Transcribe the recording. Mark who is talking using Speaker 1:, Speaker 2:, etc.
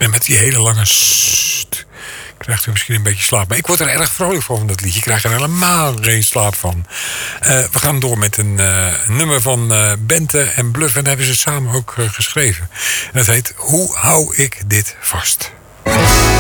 Speaker 1: En met die hele lange krijgt u misschien een beetje slaap. Maar ik word er erg vrolijk van dat liedje. Ik krijg er helemaal geen slaap van. We gaan door met een nummer van Bente en Bluff. En daar hebben ze samen ook geschreven. En dat heet Hoe hou ik dit vast?